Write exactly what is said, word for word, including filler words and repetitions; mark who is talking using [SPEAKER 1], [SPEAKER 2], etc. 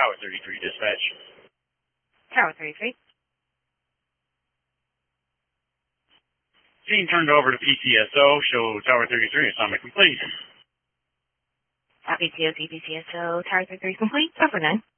[SPEAKER 1] Tower thirty-three, dispatch.
[SPEAKER 2] Tower thirty-three.
[SPEAKER 1] Scene turned over to P C S O. Show Tower thirty-three assignment complete.
[SPEAKER 2] P C S O, P C S O, Tower thirty-three complete. Over nine.